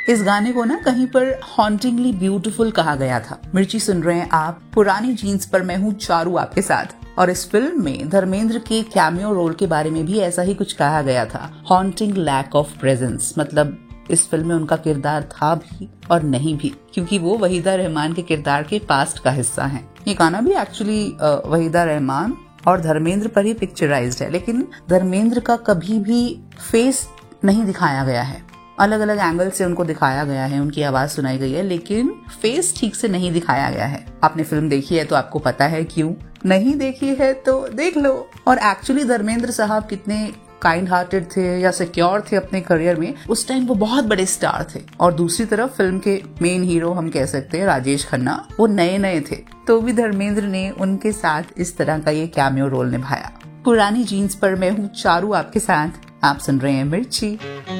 इस गाने को ना कहीं पर हॉन्टिंगली ब्यूटीफुल कहा गया था। मिर्ची सुन रहे हैं आप, पुरानी जीन्स पर मैं हूँ चारू आपके साथ। और इस फिल्म में धर्मेंद्र के कैमियो रोल के बारे में भी ऐसा ही कुछ कहा गया था, हॉन्टिंग लैक ऑफ प्रेजेंस। मतलब इस फिल्म में उनका किरदार था भी और नहीं भी, क्योंकि वो वहीदा रहमान के किरदार के पास्ट का हिस्सा हैं। ये गाना भी एक्चुअली वहीदा रहमान और धर्मेंद्र पर ही पिक्चराइज्ड है, लेकिन धर्मेंद्र का कभी भी फेस नहीं दिखाया गया है। अलग अलग एंगल से उनको दिखाया गया है, उनकी आवाज सुनाई गई है, लेकिन फेस ठीक से नहीं दिखाया गया है। आपने फिल्म देखी है तो आपको पता है क्यों, नहीं देखी है तो देख लो। और एक्चुअली धर्मेंद्र साहब कितने काइंड हार्टेड थे या सिक्योर थे अपने करियर में। उस टाइम वो बहुत बड़े स्टार थे, और दूसरी तरफ फिल्म के मेन हीरो हम कह सकते हैं राजेश खन्ना, वो नए नए थे, तो भी धर्मेंद्र ने उनके साथ इस तरह का ये कैमियो रोल निभाया। पुरानी जीन्स पर मैं हूँ चारू आपके साथ, आप सुन रहे हैं मिर्ची।